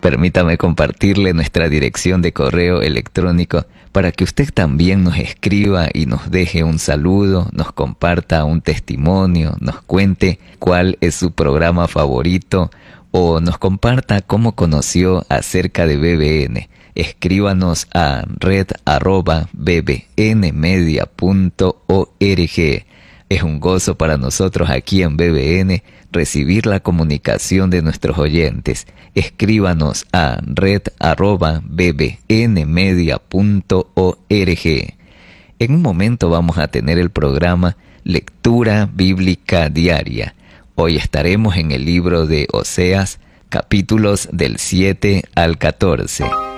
Permítame compartirle nuestra dirección de correo electrónico para que usted también nos escriba y nos deje un saludo, nos comparta un testimonio, nos cuente cuál es su programa favorito o nos comparta cómo conoció acerca de BBN. Escríbanos a red@bbnmedia.org. Es un gozo para nosotros aquí en BBN recibir la comunicación de nuestros oyentes. Escríbanos a red@bbnmedia.org. En un momento vamos a tener el programa Lectura Bíblica Diaria. Hoy estaremos en el libro de Oseas, capítulos del 7 al 14.